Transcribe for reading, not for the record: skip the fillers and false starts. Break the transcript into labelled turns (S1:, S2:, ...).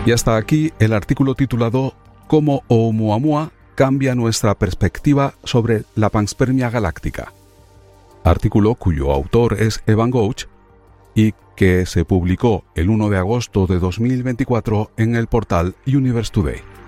S1: Y hasta aquí el artículo titulado «Cómo Oumuamua cambia nuestra perspectiva sobre la panspermia galáctica». Artículo cuyo autor es Evan Gouch y que se publicó el 1 de agosto de 2024 en el portal Universe Today.